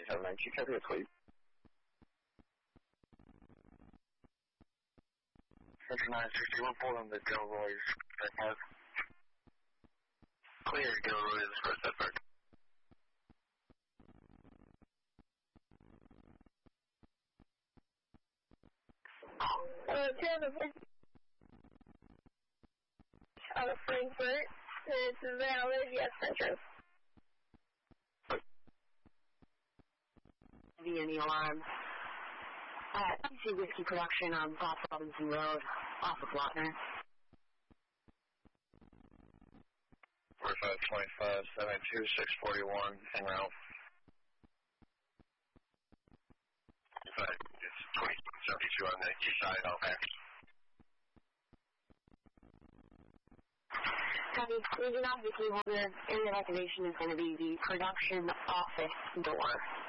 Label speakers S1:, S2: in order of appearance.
S1: 792, copy it, please.
S2: Central 960, report on the Gilroy's Park. Clear, Gilroy's first effort.
S3: Frankfurt. It's valid, yes, Central.
S4: Via the alarm. PC Whiskey Production on South Robinson Road, off of Lautner.
S2: 4525, 792, 641, en route. It's 2072 on the east side, Halifax.
S4: Copy. Region Office Holder, area activation is going to be the production office door.